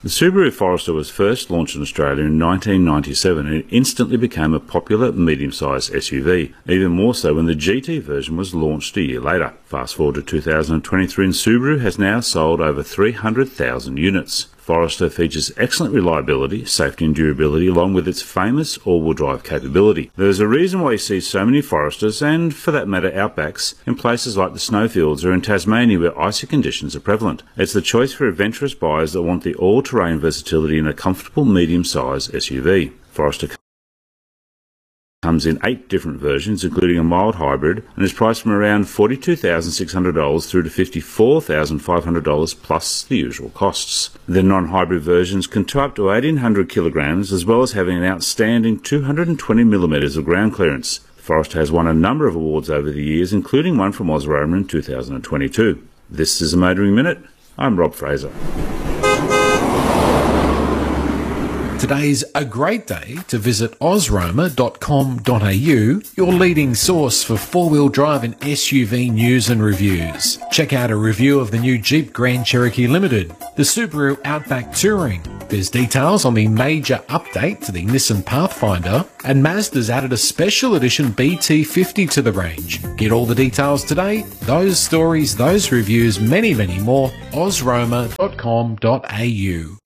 The Subaru Forester was first launched in Australia in 1997 and it instantly became a popular medium-sized SUV, even more so when the GT version was launched a year later. Fast forward to 2023 and Subaru has now sold over 300,000 units. Forester features excellent reliability, safety and durability along with its famous all-wheel drive capability. There's a reason why you see so many Foresters and, for that matter, Outbacks in places like the snowfields or in Tasmania where icy conditions are prevalent. It's the choice for adventurous buyers that want the all-terrain versatility in a comfortable medium-sized SUV. Forester comes in 8 different versions, including a mild hybrid, and is priced from around $42,600 through to $54,500 plus the usual costs. The non-hybrid versions can tow up to 1,800 kilograms, as well as having an outstanding 220 millimeters of ground clearance. Forester has won a number of awards over the years, including one from Ozaroma in 2022. This is a Motoring Minute. I'm Rob Fraser. Today's a great day to visit ozroma.com.au, your leading source for four-wheel drive and SUV news and reviews. Check out a review of the new Jeep Grand Cherokee Limited, the Subaru Outback Touring. There's details on the major update to the Nissan Pathfinder, and Mazda's added a special edition BT50 to the range. Get all the details today, those stories, those reviews, many more, ozroma.com.au.